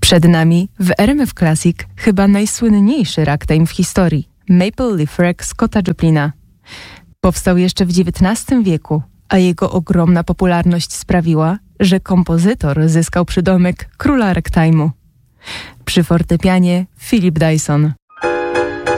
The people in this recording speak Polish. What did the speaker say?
Przed nami w RMF Classic chyba najsłynniejszy ragtime w historii – Maple Leaf Rag Scotta Joplina. Powstał jeszcze w XIX wieku, a jego ogromna popularność sprawiła, że kompozytor zyskał przydomek króla ragtime'u. Przy fortepianie Philip Dyson.